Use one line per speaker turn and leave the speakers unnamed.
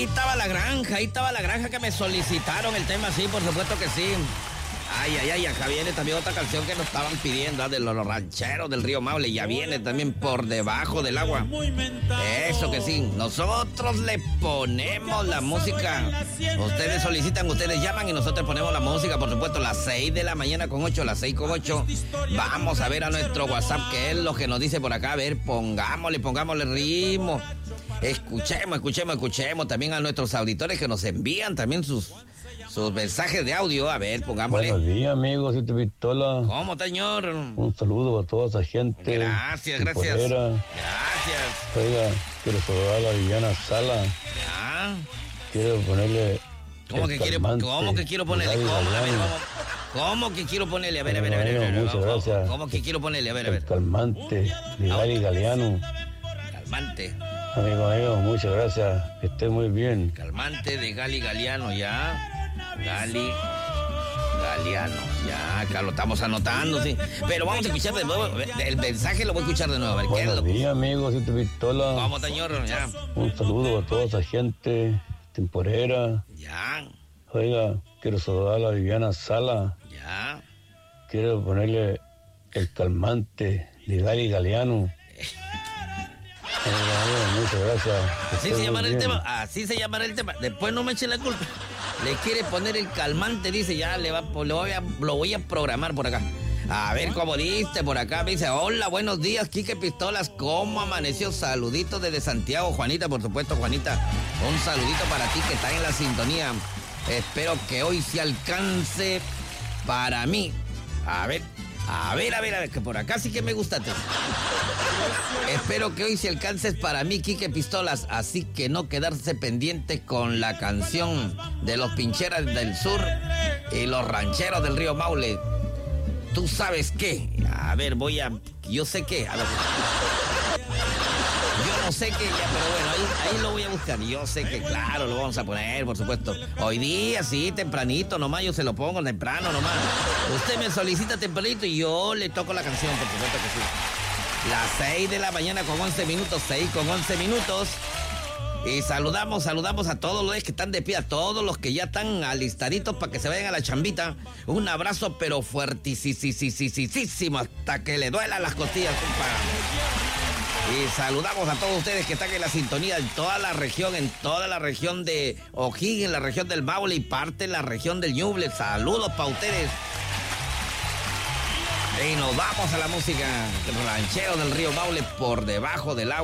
Ahí estaba la granja que me solicitaron el tema, sí, por supuesto que sí. Ay, acá viene también otra canción que nos estaban pidiendo, de los rancheros del río Maule. Ya viene también Por Debajo del Agua. Eso que sí, nosotros le ponemos la música. Ustedes solicitan, ustedes llaman y nosotros ponemos la música, por supuesto, las 6 de la mañana con 8, las 6 con 8. Vamos a ver a nuestro WhatsApp, que es lo que nos dice por acá. A ver, pongámosle ritmo. Escuchemos también a nuestros auditores que nos envían también sus mensajes de audio. A ver, pongámosle.
Buenos días, amigos, Siete Pistola.
¿Cómo, señor?
Un saludo a toda esa gente.
Gracias.
Gracias. Oiga, quiero saludar a la Viviana Sala.
Ya.
Quiero ponerle.
¿Cómo que quiero ponerle? ¿Cómo que quiero ponerle? A ver.
Muchas gracias.
¿Cómo que quiero ponerle? A ver.
El calmante de Gali Galeano.
Calmante.
Amigo, muchas gracias. Que esté muy bien.
Calmante de Gali Galeano, ya. Gali Galeano, ya. Acá lo estamos anotando, sí. Pero vamos a escuchar de nuevo. El mensaje lo voy a escuchar de nuevo. A ver,
buenos días, amigos, Siete Pistola.
Vamos, señor, ya.
Un saludo a toda esa gente temporera.
Ya.
Oiga, quiero saludar a la Viviana Sala.
Ya.
Quiero ponerle el calmante de Gali Galeano. Muchas gracias.
Así se llamará el tema. Después no me echen la culpa. Le quiere poner el calmante, dice, ya lo voy a programar por acá. A ver cómo dice por acá. Me dice, hola, buenos días, Quique Pistolas. ¿Cómo amaneció? Saluditos desde Santiago. Juanita, por supuesto, Juanita. Un saludito para ti que está en la sintonía. Espero que hoy se alcance para mí. A ver, que por acá sí que me gusta. Espero que hoy se alcances para mí, Quique Pistolas, así que no quedarse pendiente con la canción de los Pincheras del Sur y los Rancheros del Río Maule. ¿Tú sabes qué? A ver, yo sé qué. A ver. Yo no sé qué, ya, pero bueno, ahí lo voy a buscar. Yo sé que, claro, lo vamos a poner, por supuesto. Hoy día, sí, tempranito nomás, yo se lo pongo temprano nomás. Usted me solicita tempranito y yo le toco la canción, por supuesto que sí. Las 6 de la mañana con 11 minutos, 6 con 11 minutos. Y saludamos a todos los que están de pie, a todos los que ya están alistaditos para que se vayan a la chambita. Un abrazo, pero fuertísimo, hasta que le duelan las costillas, compa. Y saludamos a todos ustedes que están en la sintonía en toda la región de O'Higgins, en la región del Maule y parte en la región del Ñuble. Saludos para ustedes. Y nos vamos a la música. Ranchero del Río Maule, Por Debajo del Agua.